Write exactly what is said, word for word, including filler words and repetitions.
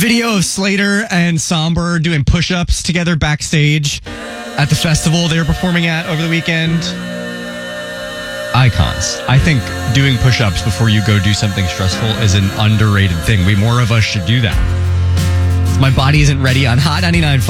Video of Slater and Somber doing push-ups together backstage at the festival they were performing at over the weekend. Icons. I think doing push-ups before you go do something stressful is an underrated thing. We more of us should do that. My body isn't ready on Hot ninety-nine point five.